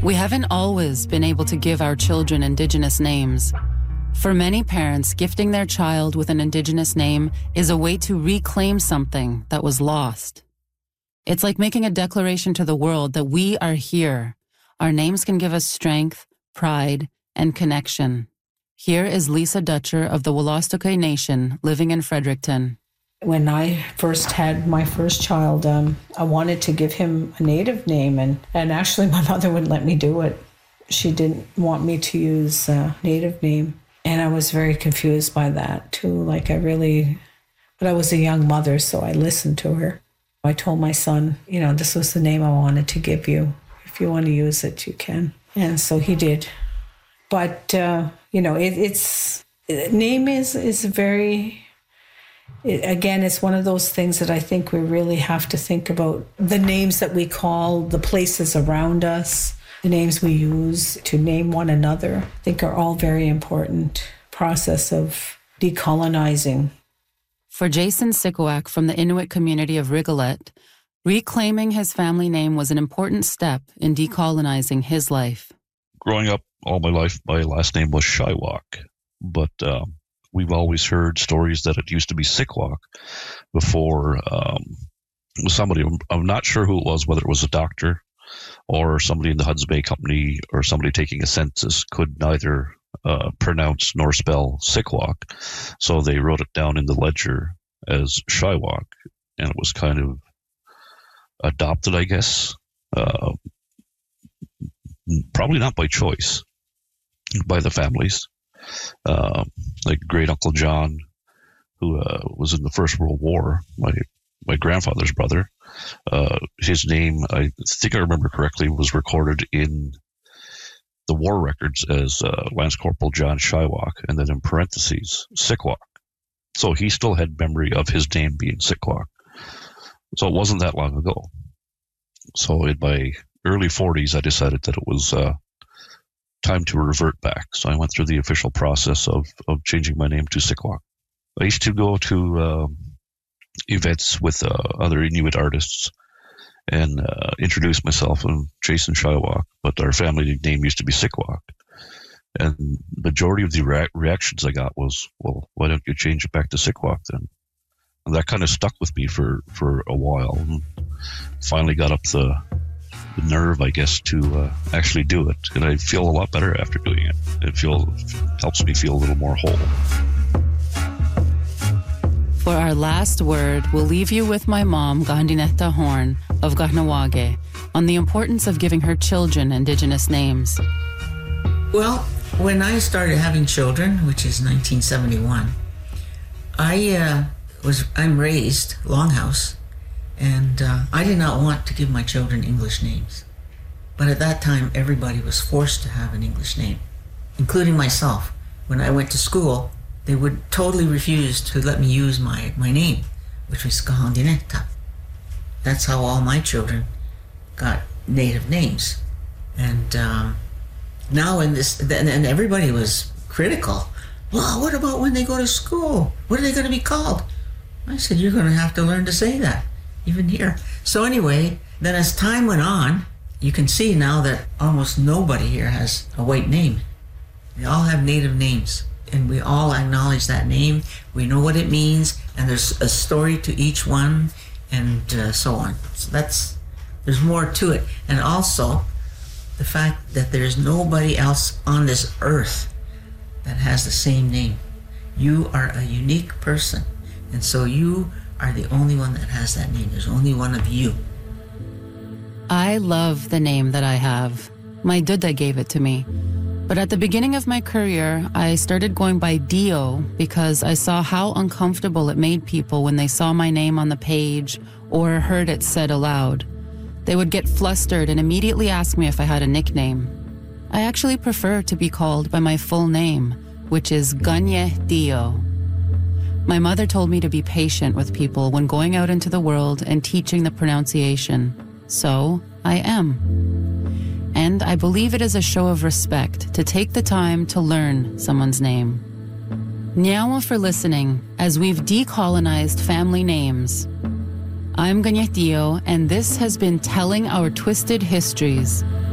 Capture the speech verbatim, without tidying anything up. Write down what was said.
We haven't always been able to give our children Indigenous names. For many parents, gifting their child with an Indigenous name is a way to reclaim something that was lost. It's like making a declaration to the world that we are here. Our names can give us strength, pride, and connection. Here is Lisa Dutcher of the Wolastoqey Nation living in Fredericton. When I first had my first child, um, I wanted to give him a native name, and, and actually my mother wouldn't let me do it. She didn't want me to use a native name, and I was very confused by that too. Like I really, but I was a young mother, so I listened to her. I told my son, you know, this was the name I wanted to give you. If you want to use it, you can. And so he did. But, uh, you know, it, it's, name is, is very... It, again, it's one of those things that I think we really have to think about. The names that we call the places around us, the names we use to name one another, I think are all very important process of decolonizing. For Jason Sikowak from the Inuit community of Rigolet, reclaiming his family name was an important step in decolonizing his life. Growing up all my life, my last name was Shiwak, but um, we've always heard stories that it used to be Sikwak before um, somebody, I'm not sure who it was, whether it was a doctor or somebody in the Hudson's Bay Company or somebody taking a census could neither uh, pronounce nor spell Sikwak. So they wrote it down in the ledger as Shiwak, and it was kind of adopted, I guess. Uh, probably not by choice, by the families. Uh, like great Uncle John, who uh, was in the First World War, my my grandfather's brother. Uh, his name, I think I remember correctly, was recorded in the war records as uh, Lance Corporal John Shiwak, and then in parentheses, Sikwak. So he still had memory of his name being Sikwak. So it wasn't that long ago. So in my early forties, I decided that it was uh, time to revert back. So I went through the official process of, of changing my name to Sikwak. I used to go to uh, events with uh, other Inuit artists and uh, introduce myself. I'm Jason Shiwak, but our family name used to be Sikwak. And the majority of the rea- reactions I got was, well, why don't you change it back to Sikwak then? And that kind of stuck with me for, for a while. And finally got up the, the nerve, I guess, to uh, actually do it. And I feel a lot better after doing it. It feel, helps me feel a little more whole. For our last word, we'll leave you with my mom, Gandinetta Horn of Kahnawake, on the importance of giving her children Indigenous names. Well, when I started having children, which is nineteen seventy-one, I uh, was I'm raised Longhouse, and uh, I did not want to give my children English names. But at that time, everybody was forced to have an English name, including myself. When I went to school, they would totally refuse to let me use my, my name, which was Kahandineta. That's how all my children got native names. And um, now in this, and, and everybody was critical. Well, what about when they go to school? What are they going to be called? I said, you're going to have to learn to say that, even here. So anyway, then as time went on, you can see now that almost nobody here has a white name. They all have native names. And we all acknowledge that name. We know what it means, and there's a story to each one, and uh, so on. So that's, there's more to it. And also, the fact that there's nobody else on this earth that has the same name. You are a unique person, and so you are the only one that has that name. There's only one of you. I love the name that I have. My Duda gave it to me. But at the beginning of my career, I started going by Dio because I saw how uncomfortable it made people when they saw my name on the page or heard it said aloud. They would get flustered and immediately ask me if I had a nickname. I actually prefer to be called by my full name, which is Ganye Dio. My mother told me to be patient with people when going out into the world and teaching the pronunciation. So I am. And I believe it is a show of respect to take the time to learn someone's name. Nyawa for listening as we've decolonized family names. I'm Ganyetio, and this has been Telling Our Twisted Histories.